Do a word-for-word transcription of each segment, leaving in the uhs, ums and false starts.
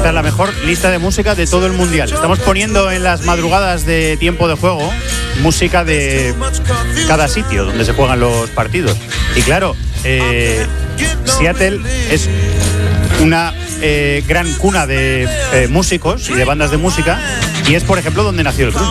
Esta es la mejor lista de música de todo el mundial. Estamos poniendo en las madrugadas de tiempo de juego música de cada sitio donde se juegan los partidos. Y claro, eh, Seattle es una eh, gran cuna de eh, músicos y de bandas de música, y es, por ejemplo, donde nació el grunge.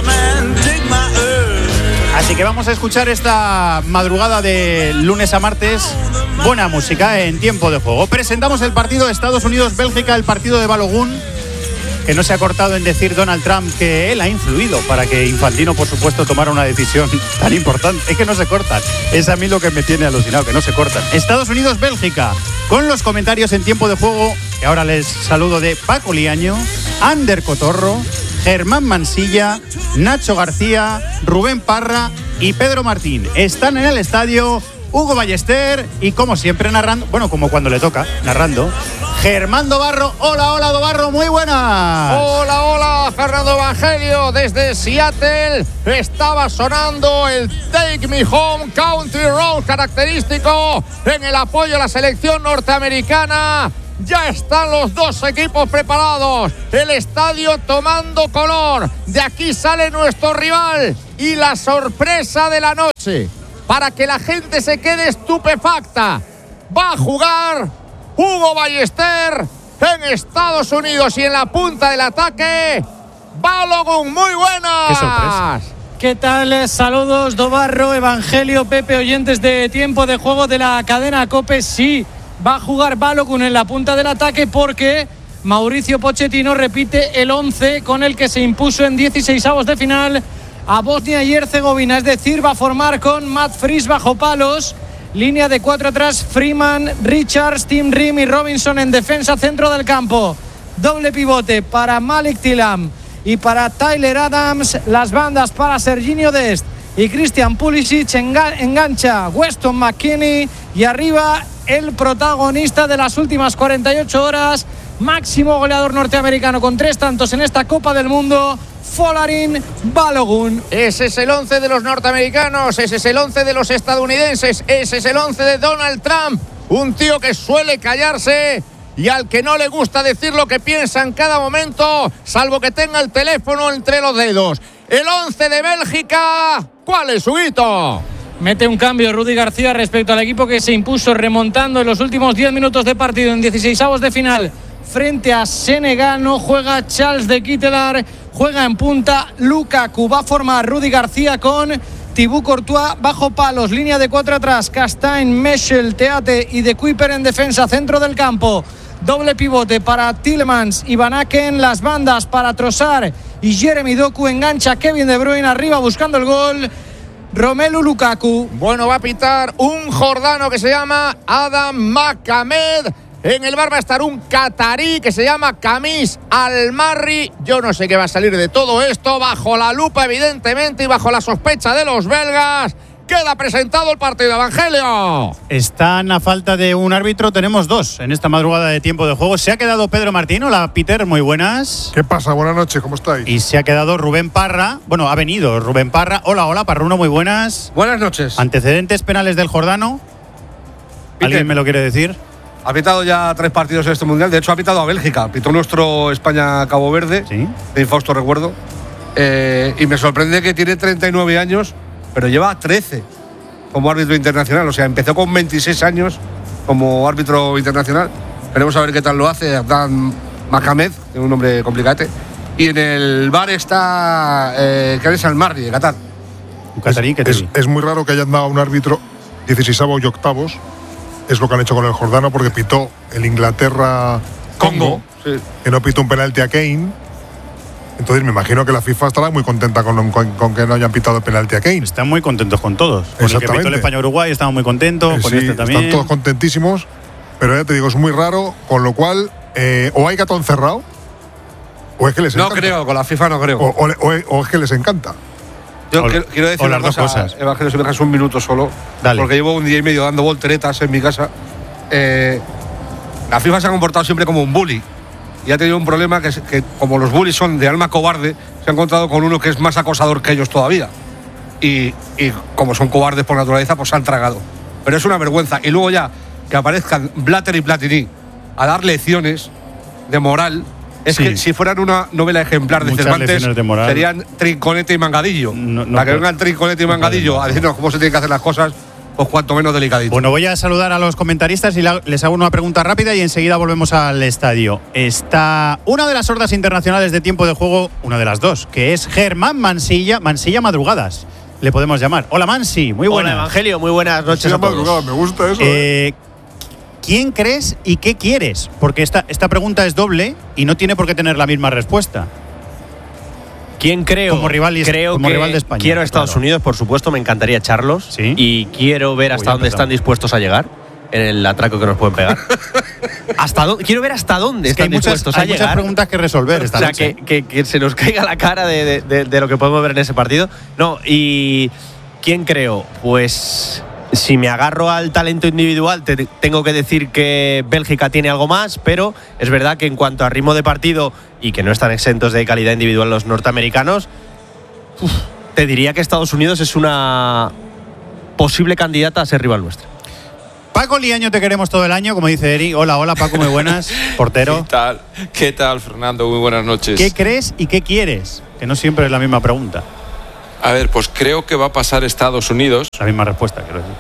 Así que vamos a escuchar esta madrugada de lunes a martes buena música en tiempo de juego. Presentamos el partido de Estados Unidos-Bélgica, el partido de Balogun, que no se ha cortado en decir Donald Trump que él ha influido para que Infantino, por supuesto, tomara una decisión tan importante. Es que no se cortan. Es a mí lo que me tiene alucinado, que no se cortan. Estados Unidos-Bélgica, con los comentarios en tiempo de juego, que ahora les saludo, de Paco Liaño, Ander Cotorro, Germán Mansilla, Nacho García, Rubén Parra y Pedro Martín. Están en el estadio Hugo Ballester y, como siempre, narrando, bueno, como cuando le toca, narrando, Germán Dobarro. Hola, hola, Dobarro, muy buenas. Hola, hola, Fernando Evangelio, desde Seattle. Estaba sonando el Take Me Home Country Road característico en el apoyo a la selección norteamericana. Ya están los dos equipos preparados, el estadio tomando color. De aquí sale nuestro rival y la sorpresa de la noche, para que la gente se quede estupefacta. Va a jugar Hugo Ballester en Estados Unidos, y en la punta del ataque, Balogun. Muy buenas. Qué sorpresa. ¿Qué tal? Saludos, Dobarro, Evangelio, Pepe, oyentes de tiempo de juego de la cadena COPE. Sí, va a jugar Balogun en la punta del ataque, porque Mauricio Pochettino repite el once con el que se impuso en dieciseisavos de final a Bosnia y Herzegovina. Es decir, va a formar con Matt Fries bajo palos, línea de cuatro atrás, Freeman, Richards, Tim Rim y Robinson en defensa, centro del campo. Doble pivote para Malik Tilam y para Tyler Adams, las bandas para Serginho Dest y Christian Pulisic. Engan- engancha Weston McKennie, y arriba el protagonista de las últimas cuarenta y ocho horas, máximo goleador norteamericano con tres tantos en esta Copa del Mundo, Folarin Balogun. Ese es el once de los norteamericanos, ese es el once de los estadounidenses, ese es el once de Donald Trump, un tío que suele callarse y al que no le gusta decir lo que piensa en cada momento, salvo que tenga el teléfono entre los dedos. El once de Bélgica, ¿cuál es, Huguito? Mete un cambio Rudy García respecto al equipo que se impuso remontando en los últimos diez minutos de partido en dieciseisavos de final frente a Senegal. No juega Charles de Ketelaere, juega en punta Lukaku. Va a formar Rudy García con Thibaut Courtois bajo palos, línea de cuatro atrás, Castagne, Meschel, Teate y De Kuyper en defensa, centro del campo. Doble pivote para Tielemans y Van Aken, las bandas para Trossard y Jeremy Doku. Engancha Kevin De Bruyne arriba buscando el gol, Romelu Lukaku. Bueno, va a pitar un jordano que se llama Adam Makamed. En el bar va a estar un catarí que se llama Kamis Al-Marri. Yo no sé qué va a salir de todo esto, bajo la lupa evidentemente y bajo la sospecha de los belgas. Queda presentado el partido, Evangelio. Están a falta de un árbitro, tenemos dos en esta madrugada de tiempo de juego. Se ha quedado Pedro Martín. Hola, Peter, muy buenas. ¿Qué pasa? Buenas noches, ¿cómo estáis? Y se ha quedado Rubén Parra. Bueno, ha venido Rubén Parra. Hola, hola, Parruno, muy buenas. Buenas noches. Antecedentes penales del Jordano. Peter, ¿Alguien me lo quiere decir? Ha pitado ya tres partidos en este mundial. De hecho, ha pitado a Bélgica. Pitó nuestro España-Cabo Verde. Sí. De infausto recuerdo. Eh, y me sorprende que tiene treinta y nueve años, pero lleva trece como árbitro internacional. O sea, empezó con veintiséis años como árbitro internacional. Veremos a ver qué tal lo hace Abdan Makamed, que es un nombre complicate. Y en el bar está eh, Kamis Al-Marri, de Qatar. Un catarí que te Es, vi. es muy raro que hayan dado a un árbitro dieciseisavos y octavos. Es lo que han hecho con el Jordano, porque pitó el Inglaterra-Congo, Sí. que no pitó un penalti a Kane. Entonces me imagino que la FIFA estará muy contenta con, con, con que no hayan pitado el penalti a Kane. Están muy contentos con todos. Con el que pitó el Exactamente. España-Uruguay estamos muy contentos, Eh, con sí, este también. están todos contentísimos, pero ya te digo, es muy raro, con lo cual eh, o hay gato encerrado, o es que les No encanta. creo, con la FIFA no creo. O, o- o- o es que les encanta. Yo O- quiero, quiero decir o una las dos cosa, cosas. Evangelio, si me dejas un minuto solo, Dale. porque llevo un día y medio dando volteretas en mi casa. Eh, la FIFA se ha comportado siempre como un bully y ha tenido un problema que, es- que como los bullies son de alma cobarde, se ha encontrado con uno que es más acosador que ellos todavía. Y, y como son cobardes por naturaleza, pues se han tragado. Pero es una vergüenza. Y luego ya que aparezcan Blatter y Platini a dar lecciones de moral, Es Sí. que si fueran una novela ejemplar de Muchas Cervantes, lecciones de moral. serían Trinconete y Mangadillo. No, no Para que puede- vengan Trinconete y no Mangadillo puede. a decirnos cómo se tienen que hacer las cosas, pues cuanto menos delicadito. Bueno, voy a saludar a los comentaristas y la- les hago una pregunta rápida y enseguida volvemos al estadio. Está una de las hordas internacionales de tiempo de juego, una de las dos, que es Germán Mansilla, Mansilla Madrugadas, le podemos llamar. Hola Mansi, muy buenas. Hola Evangelio, muy buenas noches Sí, a madrugada, todos. me gusta eso. ¿eh? Eh, ¿Quién crees y qué quieres? Porque esta, esta pregunta es doble y no tiene por qué tener la misma respuesta. ¿Quién creo? Como rival y- creo como que rival de España, quiero a Estados claro. Unidos, por supuesto, me encantaría echarlos. Sí. Y quiero ver hasta Uy, ya dónde empezamos. están dispuestos a llegar en el atraco que nos pueden pegar. hasta dónde, quiero ver hasta dónde Es que hay están muchas, dispuestos hay a muchas llegar. preguntas que resolver esta O sea, noche. que, que- que se nos caiga la cara de, de- de- de lo que podemos ver en ese partido. No, y ¿quién creo? Pues si me agarro al talento individual, te- tengo que decir que Bélgica tiene algo más, pero es verdad que en cuanto a ritmo de partido y que no están exentos de calidad individual los norteamericanos, uf, te diría que Estados Unidos es una posible candidata a ser rival nuestra. Paco Liaño, te queremos todo el año, como dice Eri. Hola, hola Paco, muy buenas. Portero. ¿Qué tal? ¿Qué tal, Fernando? Muy buenas noches. ¿Qué crees y qué quieres? Que no siempre es la misma pregunta. A ver, pues creo que va a pasar Estados Unidos La misma respuesta, quiero decir.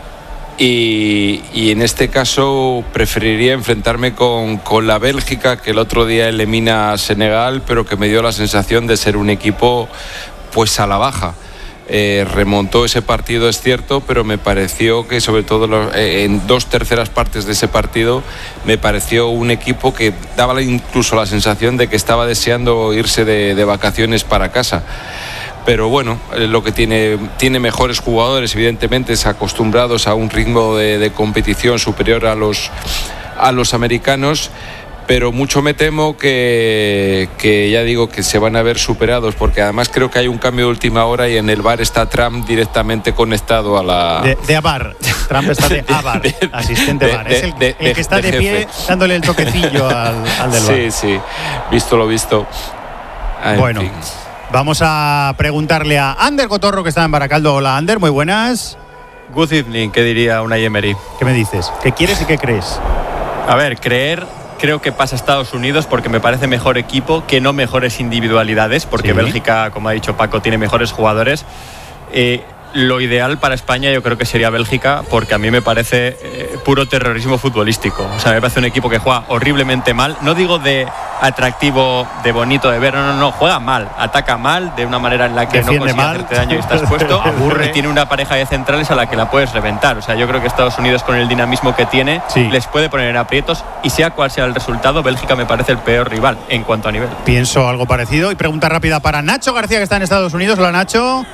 y, y en este caso preferiría enfrentarme con, con la Bélgica, que el otro día elimina a Senegal, pero que me dio la sensación de ser un equipo pues a la baja. Eh, remontó ese partido, es cierto, pero me pareció que sobre todo lo- eh, en dos terceras partes de ese partido me pareció un equipo que daba incluso la sensación de que estaba deseando irse de, de vacaciones para casa. Pero bueno, eh, lo que tiene, tiene mejores jugadores, evidentemente, es acostumbrados a un ritmo de, de competición superior a los, a los americanos. Pero mucho me temo que, que ya digo que se van a ver superados, porque además creo que hay un cambio de última hora y en el V A R está Trump directamente conectado a la... De, de Avar. Trump está de Avar, De- asistente de- V A R. Es el, de- el que está de, de pie jefe. dándole el toquecillo al, al del V A R. Sí, sí, visto lo visto. Ah, en Bueno, fin. vamos a preguntarle a Ander Cotorro, que está en Baracaldo. Hola, Ander, muy buenas. Good evening, ¿qué diría Unai Emery? ¿Qué me dices? ¿Qué quieres y qué crees? A ver, creer, creo que pasa Estados Unidos porque me parece mejor equipo que no mejores individualidades, porque Sí. Bélgica, como ha dicho Paco, tiene mejores jugadores. Eh, lo ideal para España yo creo que sería Bélgica, porque a mí me parece eh, puro terrorismo futbolístico. O sea, me parece un equipo que juega horriblemente mal. No digo de atractivo, de bonito de ver, no, no, no, juega mal, ataca mal, de una manera en la que Defiende no consigue mal. hacerte daño y estás puesto. Aburre. Y tiene una pareja de centrales a la que la puedes reventar. O sea, yo creo que Estados Unidos, con el dinamismo que tiene, Sí. les puede poner en aprietos, y sea cual sea el resultado, Bélgica me parece el peor rival en cuanto a nivel. Pienso algo parecido. Y pregunta rápida para Nacho García, que está en Estados Unidos. Hola, Nacho.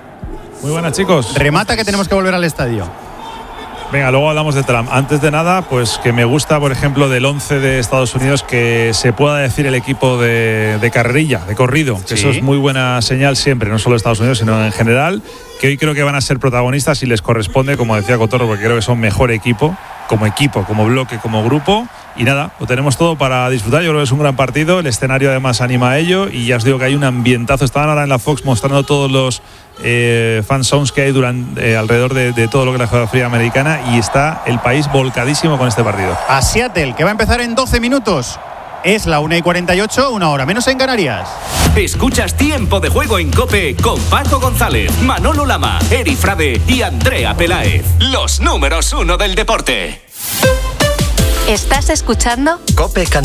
Muy buenas, chicos. Remata, que tenemos que volver al estadio. Venga, luego hablamos de Trump. Antes de nada, pues que me gusta, por ejemplo, del once de Estados Unidos que se pueda decir el equipo de, de carrerilla, de corrido. Que Sí. eso es muy buena señal siempre, no solo de Estados Unidos, sino en general. Que hoy creo que van a ser protagonistas y les corresponde, como decía Cotorro, porque creo que son mejor equipo, como equipo, como bloque, como grupo. Y nada, lo tenemos todo para disfrutar. Yo creo que es un gran partido. El escenario además anima a ello. Y ya os digo que hay un ambientazo. Estaban ahora en la Fox mostrando todos los eh, fan zones que hay durante, eh, alrededor de, de todo lo que es la geografía americana. Y está el país volcadísimo con este partido. A Seattle, que va a empezar en doce minutos. Es la una y cuarenta y ocho, una hora menos en Canarias. Escuchas Tiempo de Juego en COPE con Paco González, Manolo Lama, Eri Frade y Andrea Peláez. Los números uno del deporte. ¿Estás escuchando? COPE